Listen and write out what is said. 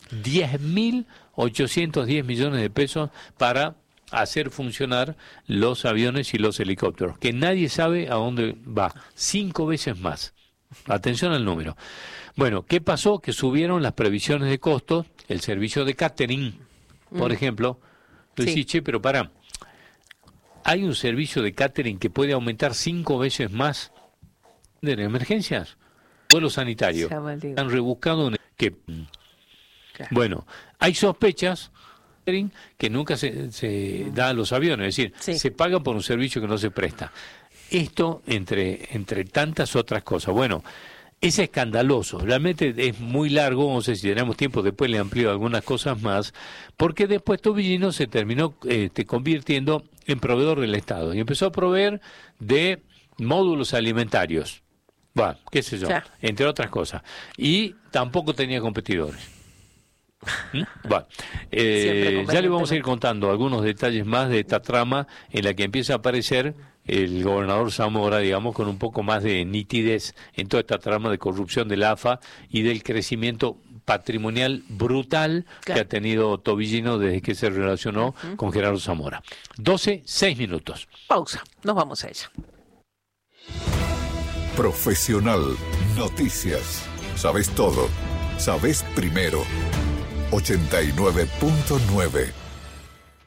10.810 millones de pesos para hacer funcionar los aviones y los helicópteros, que nadie sabe a dónde va, 5 veces más. Atención al número. Bueno, ¿qué pasó? Que subieron las previsiones de costos, el servicio de catering, por ejemplo. Tú decís, che, pero pará, ¿hay un servicio de catering que puede aumentar 5 veces más de emergencias? Vuelo sanitario. Han rebuscado que... Claro. Bueno, hay sospechas que nunca se da a los aviones, es decir, se paga por un servicio que no se presta. Esto entre tantas otras cosas. Bueno, es escandaloso, realmente es muy largo, no sé si tenemos tiempo, después le amplío algunas cosas más, porque después Tobillino se terminó convirtiendo en proveedor del Estado y empezó a proveer de módulos alimentarios, bueno, qué sé yo, entre otras cosas, y tampoco tenía competidores. Bueno, ya le vamos a ir contando algunos detalles más de esta trama en la que empieza a aparecer el gobernador Zamora, digamos, con un poco más de nitidez en toda esta trama de corrupción de la AFA y del crecimiento patrimonial brutal que ha tenido Tobillino desde que se relacionó con Gerardo Zamora. 12:06. Pausa, nos vamos a ella. Profesional Noticias. Sabes todo. Sabes primero. 89.9